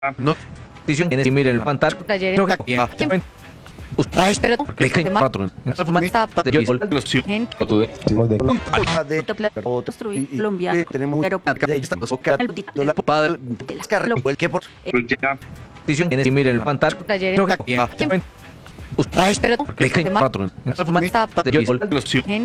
No, edición en el el pantal. Taller. No, ya. Pero Clic en patrón. Stop. De yo los En construir Colombia. Pero la padre descarlo. el que por edición en el pantal. Taller. No, ya. Pero Clic en patrón. Stop. De yo los En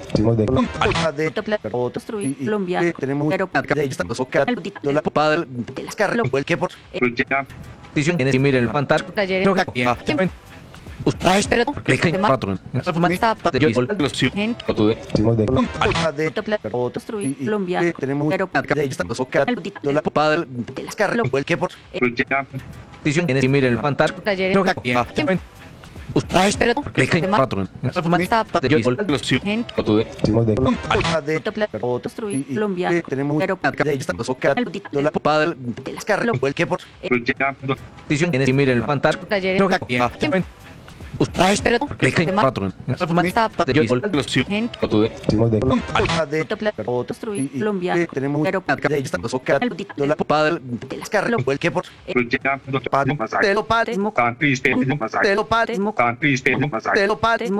construir Colombia. Pero la padre descarlo. el que por edición en el pantal. Taller. No, ya. Pero Clic en patrón. Stop. De yo los En construir Colombia. Pero la padre descarlo. el que por edición en el pantal. Taller. No, ya. Pero Clic en patrón. Stop. De yo los En construir Colombia. Pero la padre descarlo. el que por edición en el pantal. Taller. No, ya. Pero Clic en patrón. Stop. De yo los En construir Colombia. Pero la padre descarlo. el que por te lo padre te lo padre te lo padre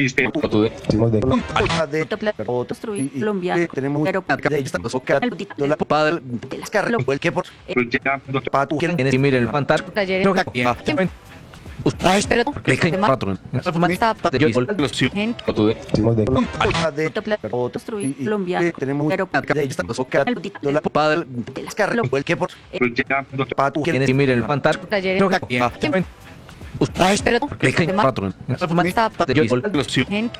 Construir Colombia. Pero la padre descarlo. el que por quieren el pantal. Taller. No, ya. Pero Clic en patrón. Stop. De yo los En construir Colombia. Pero la padre descarlo. el que por quieren el pantal. Taller. No, ya. Pero Clic en patrón. Stop. De yo los En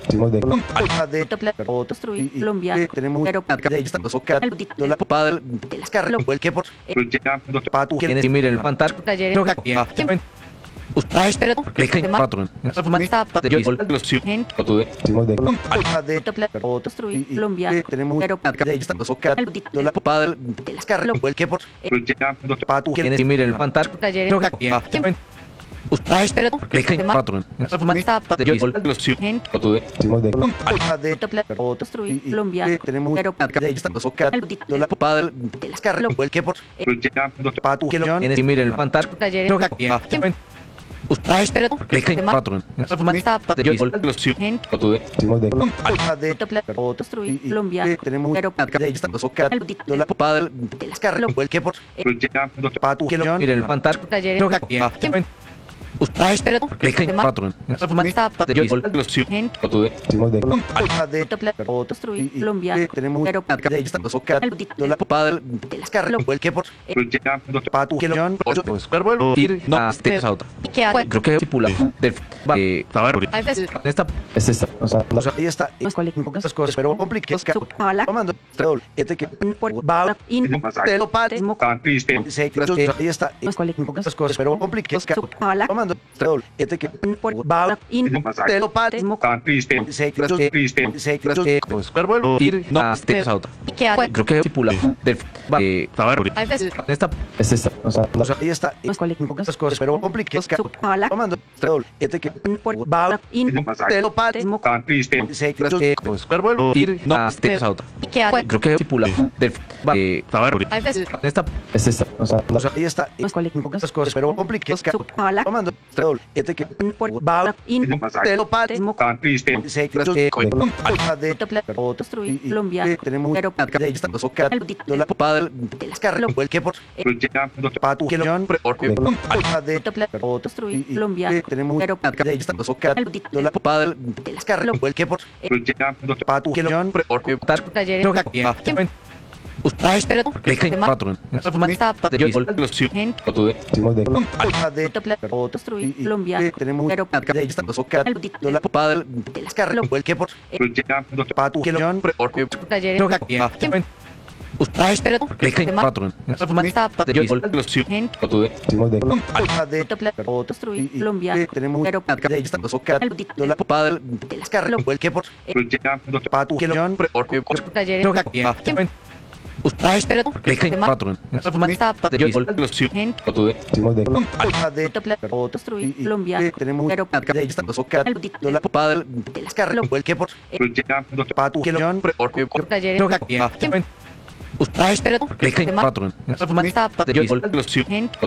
construir Colombia. Pero la padre descarlo. el que por quieren el pantal. Taller. No, ya. Pero Clic en patrón. Stop. De yo los En construir Colombia. Pero la padre descarlo. el que por quieren el pantal. Taller. No, ya. Pero Clic en patrón. Stop. De yo los En construir Colombia. Pero la padre descarlo. el que por quieren el pantal. Taller. No, ya. Pero Clic en patrón. Stop. De yo los En construir Colombia. Pero la padre descarlo. el que por quieren el pantal. Taller. No, ya. Pero Clic en patrón. Stop. De yo los En construir Colombia. Pero la padre descarlo. el que por Ir no este ¿Qué hago? creo que estipula del A veces esta es esta. O sea, ahí está Muchas cosas, pero complicadas. Hola. Comando, trol, que Por va, in te lo padre, se ahí está, muchas cosas, pero complicadas. Hola. Comando, trol, que va, In te lo padre, se ir no este ¿Qué hago? creo que estipula del A veces esta es esta. O sea, ahí está, muchas cosas, pero complicadas. Hola. Comando, trol, que va, In te lo padre, se ir no este ¿Qué hago? creo que estipula del A veces esta es esta. O sea, ahí está, muchas cosas, pero complicadas. Hola. Comando, trol, que va, In te lo padre, se construir Colombia. Pero la padre descarlo. el que por Construir Colombia. Pero la padre descarlo. el que por Taller. no, ya. Pero Clic en patrón. Stop. De yo los En construir Colombia. Pero la padre descarlo. el que por Taller. no, ya. Pero Clic en patrón. Stop. De yo los En construir Colombia. Pero la padre descarlo. el que por Taller. no, ya. Pero Clic en patrón. Stop. De yo los En construir Colombia. Pero la padre descarlo. el que por Taller. no, ya. Pero, patrón. WhatsApp, Yo, en